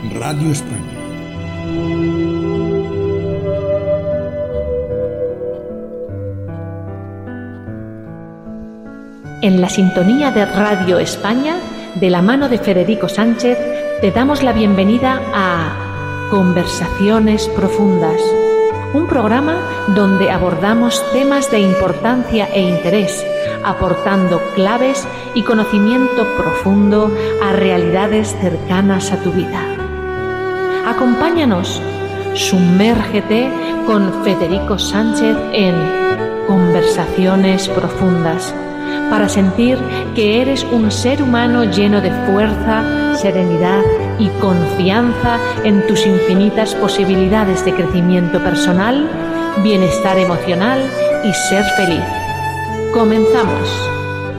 Radio España. En la sintonía de Radio España, de la mano de Federico Sánchez, te damos la bienvenida a Conversaciones Profundas, un programa donde abordamos temas de importancia e interés, aportando claves y conocimiento profundo a realidades cercanas a tu vida. Acompáñanos, sumérgete con Federico Sánchez en Conversaciones Profundas, para sentir que eres un ser humano lleno de fuerza, serenidad y confianza en tus infinitas posibilidades de crecimiento personal, bienestar emocional y ser feliz. ¡Comenzamos!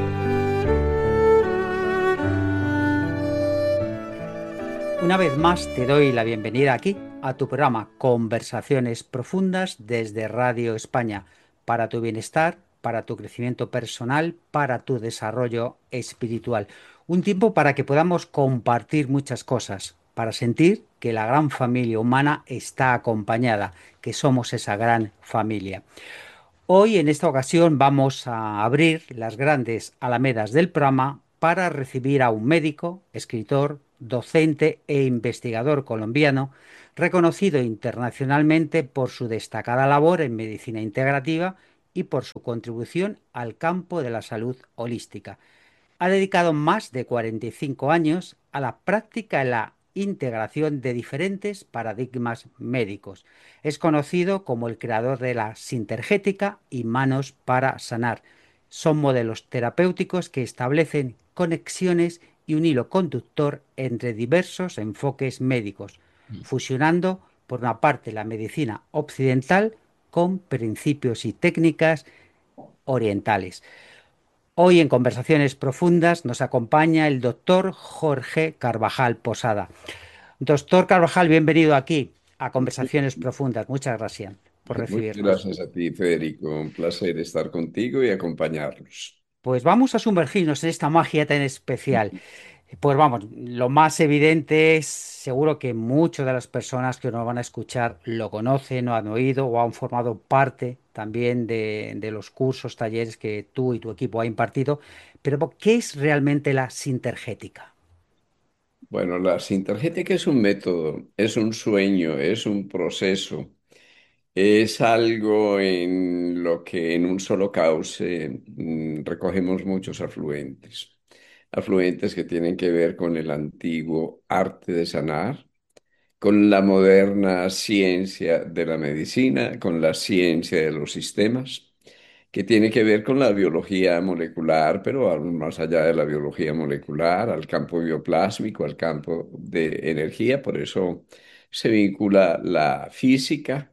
Una vez más te doy la bienvenida aquí a tu programa Conversaciones Profundas desde Radio España, para tu bienestar, para tu crecimiento personal, para tu desarrollo espiritual. Un tiempo para que podamos compartir muchas cosas, para sentir que la gran familia humana está acompañada, que somos esa gran familia. Hoy, en esta ocasión, vamos a abrir las grandes alamedas del programa para recibir a un médico, escritor, docente e investigador colombiano, reconocido internacionalmente por su destacada labor en medicina integrativa y por su contribución al campo de la salud holística. Ha dedicado más de 45 años a la práctica y la integración de diferentes paradigmas médicos. Es conocido como el creador de la sintergética y manos para sanar. Son modelos terapéuticos que establecen conexiones y un hilo conductor entre diversos enfoques médicos, fusionando por una parte la medicina occidental con principios y técnicas orientales. Hoy en Conversaciones Profundas nos acompaña el doctor Jorge Carvajal Posada. Doctor Carvajal, bienvenido aquí a Conversaciones Profundas. Muchas gracias por Muchas recibirnos. gracias a ti, Federico. Un placer estar contigo y acompañarnos. Pues vamos a sumergirnos en esta magia tan especial. Pues vamos, lo más evidente es, seguro que muchas de las personas que nos van a escuchar lo conocen o han oído o han formado parte también de los cursos, talleres que tú y tu equipo ha impartido. Pero, ¿qué es realmente la sintergética? Bueno, la sintergética es un método, es un sueño, es un proceso, es algo en lo que en un solo cauce recogemos muchos afluentes. Afluentes que tienen que ver con el antiguo arte de sanar, con la moderna ciencia de la medicina, con la ciencia de los sistemas, que tiene que ver con la biología molecular, pero aún más allá de la biología molecular, al campo bioplásmico, al campo de energía. Por eso se vincula la física.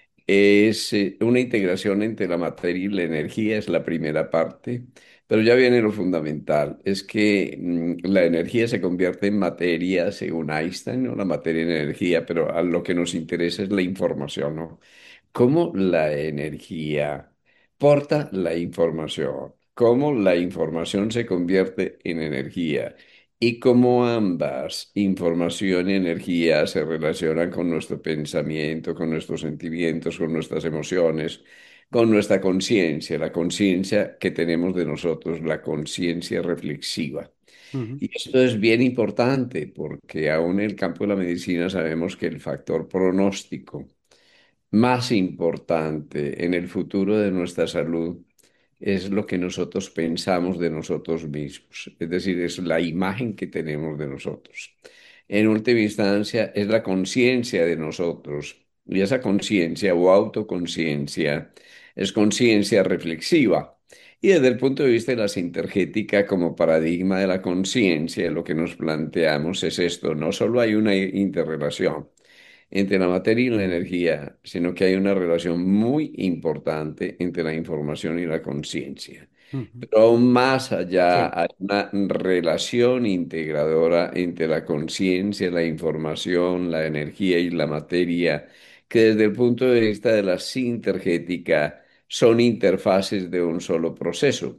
Es una integración entre la materia y la energía, es la primera parte, pero ya viene lo fundamental, es que la energía se convierte en materia según Einstein, ¿no? La materia en energía, pero a lo que nos interesa es la información, ¿no? Cómo la energía porta la información, cómo la información se convierte en energía y cómo ambas, información y energía, se relacionan con nuestro pensamiento, con nuestros sentimientos, con nuestras emociones, con nuestra conciencia, la conciencia que tenemos de nosotros, la conciencia reflexiva. Ujú. Y esto es bien importante porque aún en el campo de la medicina sabemos que el factor pronóstico más importante en el futuro de nuestra salud es lo que nosotros pensamos de nosotros mismos, es decir, es la imagen que tenemos de nosotros. En última instancia, es la conciencia de nosotros, y esa conciencia o autoconciencia es conciencia reflexiva. Y desde el punto de vista de la sintergética como paradigma de la conciencia, lo que nos planteamos es esto: no solo hay una interrelación entre la materia y la energía, sino que hay una relación muy importante entre la información y la conciencia. Ujú. Pero aún más allá, Sí. hay una relación integradora entre la conciencia, la información, la energía y la materia, que desde el punto de vista de la sintergética son interfaces de un solo proceso.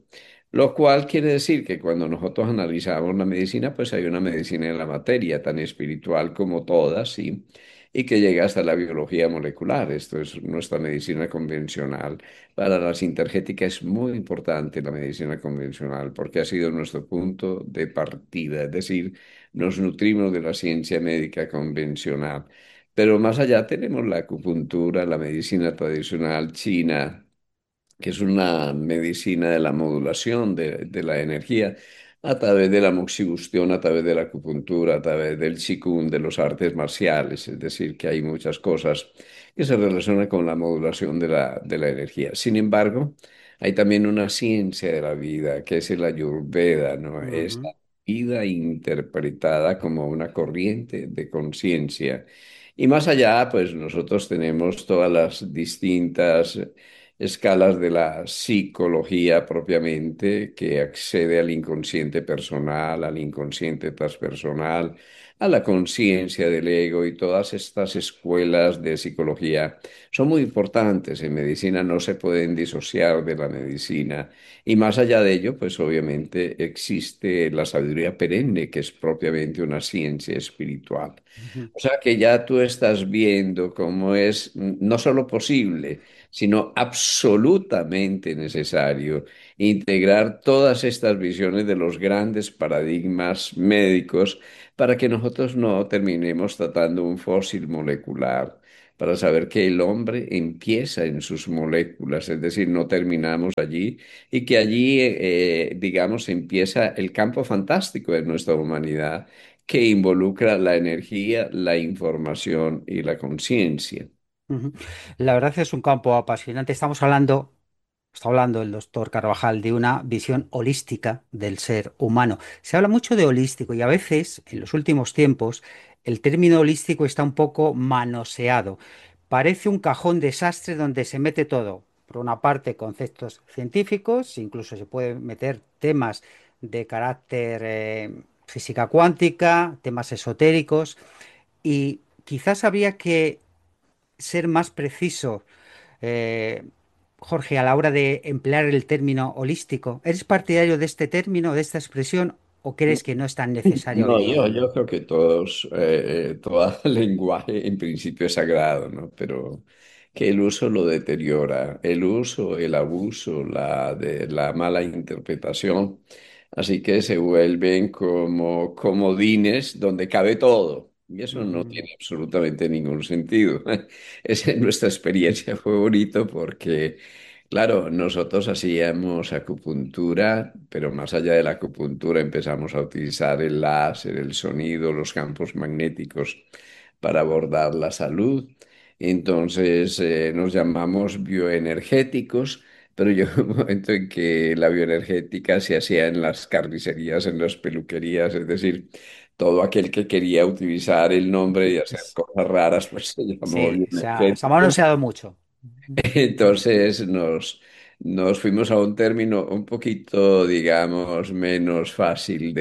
Lo cual quiere decir que cuando nosotros analizamos la medicina, pues hay una medicina en la materia, tan espiritual como todas, ¿sí? Y que llega hasta la biología molecular. Esto es nuestra medicina convencional. Para la sintergética es muy importante la medicina convencional porque ha sido nuestro punto de partida, es decir, nos nutrimos de la ciencia médica convencional. Pero más allá tenemos la acupuntura, la medicina tradicional china, que es una medicina de la modulación de la energía a través de la moxibustión, a través de la acupuntura, a través del qigong, de los artes marciales, es decir, que hay muchas cosas que se relacionan con la modulación de la energía. Sin embargo, hay también una ciencia de la vida, que es el Ayurveda, ¿no? Es la Ujú, vida interpretada como una corriente de conciencia. Y más allá, pues nosotros tenemos todas las distintas escalas de la psicología propiamente, que accede al inconsciente personal, al inconsciente transpersonal, a la conciencia del ego, y todas estas escuelas de psicología son muy importantes en medicina, no se pueden disociar de la medicina. Y más allá de ello, pues obviamente existe la sabiduría perenne, que es propiamente una ciencia espiritual. ujú, O sea que ya tú estás viendo cómo es no solo posible, sino absolutamente necesario integrar todas estas visiones de los grandes paradigmas médicos para que nosotros no terminemos tratando un fósil molecular, para saber que el hombre empieza en sus moléculas, es decir, no terminamos allí, y que allí, digamos, empieza el campo fantástico de nuestra humanidad, que involucra la energía, la información y la conciencia. ujú. La verdad es un campo apasionante. Está hablando el doctor Carvajal de una visión holística del ser humano. Se habla mucho de holístico y a veces, en los últimos tiempos, el término holístico está un poco manoseado. Parece un cajón desastre donde se mete todo. Por una parte, conceptos científicos, incluso se pueden meter temas de carácter física cuántica, temas esotéricos, y quizás habría que ser más preciso, eh, Jorge, a la hora de emplear el término holístico. ¿Eres partidario de este término, de esta expresión, o crees que no es tan necesario hoy No, día? yo creo que todos, todo lenguaje en principio es sagrado, ¿no? Pero que el uso lo deteriora, el uso, el abuso, la mala interpretación, así que se vuelven como comodines donde cabe todo. Y eso no Mm, tiene absolutamente ningún sentido. Esa es nuestra experiencia, fue bonito porque claro, nosotros hacíamos acupuntura, pero más allá de la acupuntura empezamos a utilizar el láser, el sonido, los campos magnéticos para abordar la salud. Entonces nos llamamos bioenergéticos, pero llegó un momento en que la bioenergética se hacía en las carnicerías, en las peluquerías, es decir, todo aquel que quería utilizar el nombre y hacer es- cosas raras, pues se llamó sí, se ha bioenergético. manoseado mucho. Entonces nos fuimos a un término un poquito, digamos, menos fácil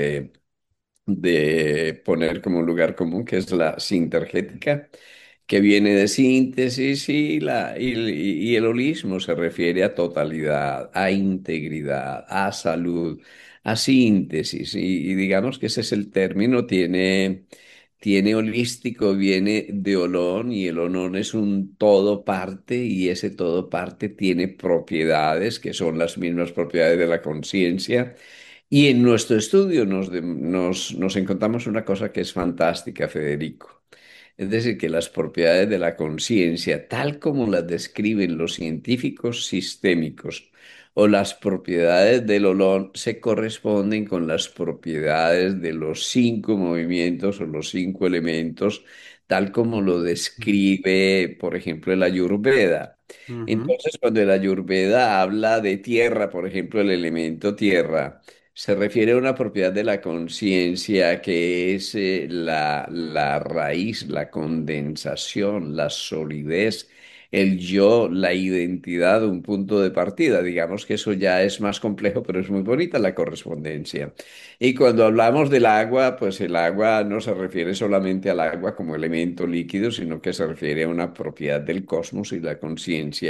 de poner como un lugar común, que es la sintergética, que viene de síntesis, y el holismo se refiere a totalidad, a integridad, a salud, a síntesis. Y digamos que ese es el término, tiene holístico, viene de olón, y el olón es un todo parte, y ese todo parte tiene propiedades que son las mismas propiedades de la conciencia. Y en nuestro estudio nos encontramos una cosa que es fantástica, Federico. Es decir, que las propiedades de la conciencia, tal como las describen los científicos sistémicos, o las propiedades del olón, se corresponden con las propiedades de los cinco movimientos o los cinco elementos, tal como lo describe, por ejemplo, el Ayurveda. Ujú, Entonces, cuando el Ayurveda habla de tierra, por ejemplo, el elemento tierra, se refiere a una propiedad de la conciencia que es la raíz, la condensación, la solidez, el yo, la identidad, un punto de partida. Digamos que eso ya es más complejo, pero es muy bonita la correspondencia. Y cuando hablamos del agua, pues el agua no se refiere solamente al agua como elemento líquido, sino que se refiere a una propiedad del cosmos y la conciencia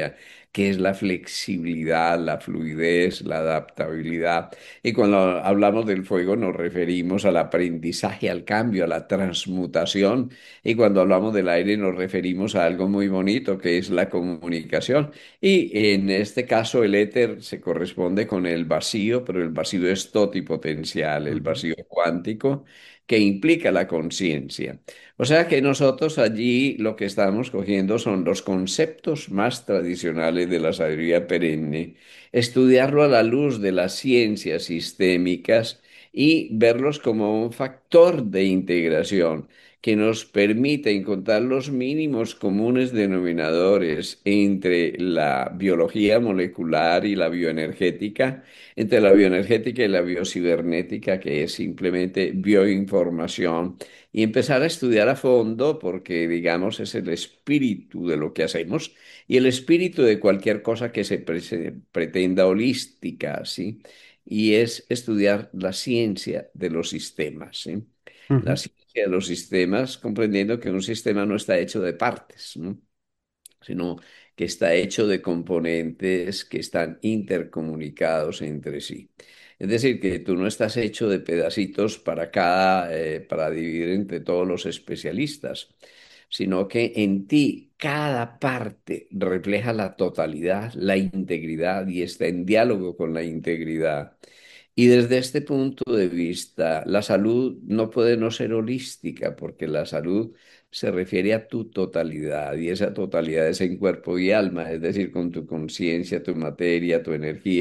que es la flexibilidad, la fluidez, la adaptabilidad. Y cuando hablamos del fuego nos referimos al aprendizaje, al cambio, a la transmutación. Y cuando hablamos del aire nos referimos a algo muy bonito, que es la comunicación. Y en este caso el éter se corresponde con el vacío, pero el vacío es totipotencial, el Ujú, vacío cuántico, que implica la conciencia. O sea que nosotros allí lo que estamos cogiendo son los conceptos más tradicionales de la sabiduría perenne, estudiarlo a la luz de las ciencias sistémicas y verlos como un factor de integración que nos permite encontrar los mínimos comunes denominadores entre la biología molecular y la bioenergética, entre la bioenergética y la biocibernética, que es simplemente bioinformación, y empezar a estudiar a fondo porque, digamos, es el espíritu de lo que hacemos y el espíritu de cualquier cosa que se pretenda holística, ¿sí? Y es estudiar la ciencia de los sistemas, ¿sí? La ujú, ciencia de los sistemas, comprendiendo que un sistema no está hecho de partes, ¿no? Sino que está hecho de componentes que están intercomunicados entre sí. Es decir, que tú no estás hecho de pedacitos para dividir entre todos los especialistas, sino que en ti cada parte refleja la totalidad, la integridad y está en diálogo con la integridad. Y desde este punto de vista, la salud no puede no ser holística, porque la salud se refiere a tu totalidad y esa totalidad es en cuerpo y alma, es decir, con tu conciencia, tu materia, tu energía